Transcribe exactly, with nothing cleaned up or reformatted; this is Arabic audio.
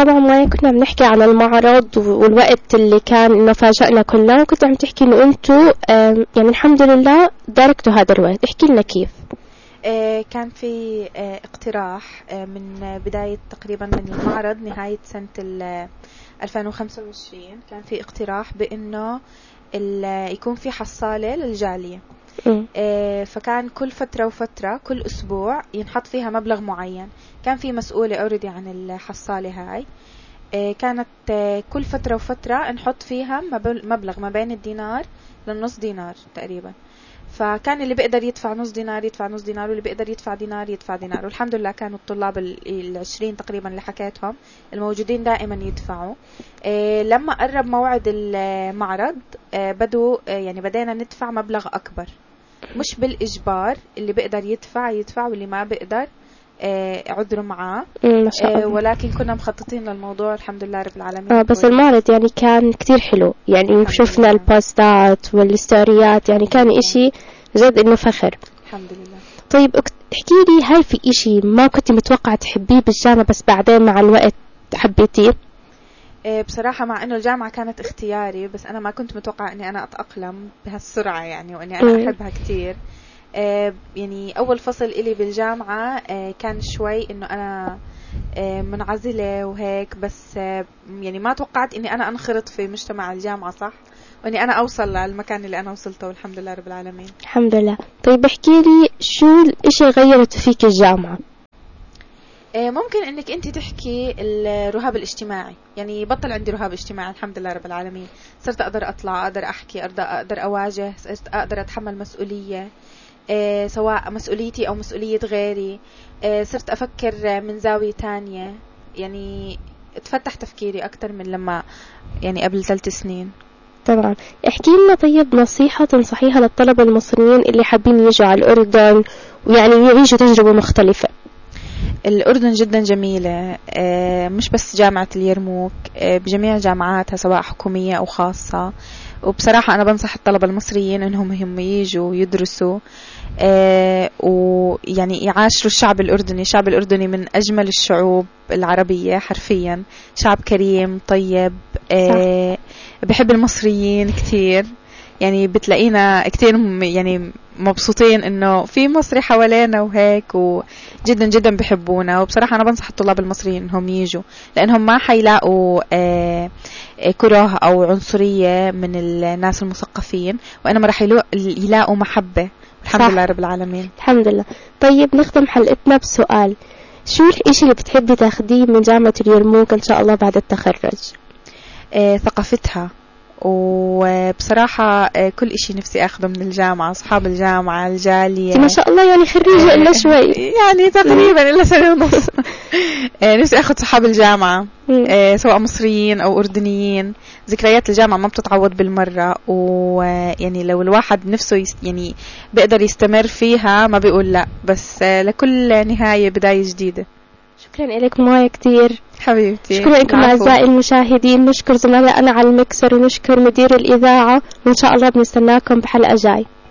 طبعا ما كنا بنحكي عن المعرض والوقت اللي كان إنه فاجأنا كلنا، وكنت عم تحكي إنه أنتوا يعني الحمد لله داركتوا هذا الوقت. احكي لنا كيف. آه كان في آه اقتراح آه من بداية تقريبا من المعرض نهاية سنة ألفين وخمسة وعشرين، كان في اقتراح بأنه يكون في حصالة للجالية. آه فكان كل فترة وفترة كل أسبوع ينحط فيها مبلغ معين. كان في مسؤولة أوردي عن الحصالة هاي. آه كانت آه كل فترة وفترة نحط فيها مبلغ ما بين الدينار للنص دينار تقريبا. فكان اللي بيقدر يدفع نص دينار يدفع نص دينار، واللي بيقدر يدفع دينار يدفع دينار. والحمد لله كانوا الطلاب العشرين تقريبا اللي حكيتهم الموجودين دائما يدفعوا. إيه لما قرب موعد المعرض إيه بدو إيه يعني بدينا ندفع مبلغ أكبر، مش بالإجبار، اللي بيقدر يدفع يدفع واللي ما بيقدر إيه عذروا معاه. إيه ولكن كنا مخططين للموضوع الحمد لله رب العالمين. آه بس المعرض يعني كان كتير حلو، يعني شفنا البوستات والستوريات، يعني كان إشي جد إنه فخر. الحمد لله. طيب احكي لي، هاي في إشي ما كنت متوقعة تحبيه بالجامعة بس بعدين مع الوقت حبيتيه؟ إيه بصراحة مع إنه الجامعة كانت اختياري، بس أنا ما كنت متوقعة إني أنا أتأقلم بهالسرعة يعني، وإني أنا م. أحبها كتير. إيه يعني أول فصل إلي بالجامعة إيه كان شوي إنه أنا إيه منعزلة وهيك، بس إيه يعني ما توقعت إني أنا أنخرط في مجتمع الجامعة صح، وإني أنا أوصل للمكان اللي أنا وصلته والحمد لله رب العالمين. الحمد لله. طيب احكي لي شو الإشي غيرت فيك الجامعة؟ إيه ممكن إنك أنت تحكي الرهاب الاجتماعي، يعني بطل عندي رهاب اجتماعي الحمد لله رب العالمين. صرت أقدر أطلع، أقدر أحكي، أقدر, أقدر أواجه، صرت أقدر أتحمل مسؤولية، إيه سواء مسؤوليتي أو مسؤولية غيري. إيه صرت أفكر من زاوية تانية، يعني اتفتح تفكيري أكتر من لما يعني قبل ثلاث سنين. طبعا احكي لنا طيب نصيحة تنصحيها للطلبة المصريين اللي حابين يجوا على الأردن ويعني يعيشوا تجربة مختلفة. الأردن جدا جميلة، مش بس جامعة اليرموك، بجميع جامعاتها سواء حكومية أو خاصة. وبصراحة أنا بنصح الطلبة المصريين أنهم هم ييجوا ويدرسوا ويعني يعاشروا الشعب الأردني. الشعب الأردني من أجمل الشعوب العربية حرفيا، شعب كريم طيب. صح. بحب المصريين كتير، يعني بتلاقينا كتير يعني مبسوطين انه في مصري حوالينا وهيك، وجدا جدا بحبونا. وبصراحة انا بنصح الطلاب المصريين انهم يجوا، لانهم ما حيلاقوا كره او عنصرية من الناس المثقفين، وانما راح يلاقوا محبة. الحمد لله رب العالمين. الحمد لله. طيب نختم حلقتنا بسؤال، شو الاشي اللي بتحبي تاخديه من جامعة اليرموك ان شاء الله بعد التخرج؟ آه ثقافتها، وبصراحة كل إشي نفسي أخذه من الجامعة، أصحاب الجامعة، الجالية. ما شاء الله يعني خريجة إلا شوي، يعني تقريبا إلا سنة ونص. نفسي أخذ صحاب الجامعة سواء مصريين أو أردنيين. ذكريات الجامعة ما بتتعوض بالمرة، ويعني لو الواحد نفسه يست يعني بيقدر يستمر فيها ما بيقول لا، بس لكل نهاية بداية جديدة. شكرا لك مايا كتير حبيبتي. شكرا لكم أعزائي المشاهدين، نشكر زملائنا على المكسر ونشكر مدير الإذاعة، وإن شاء الله بنستناكم بحلقة جاي.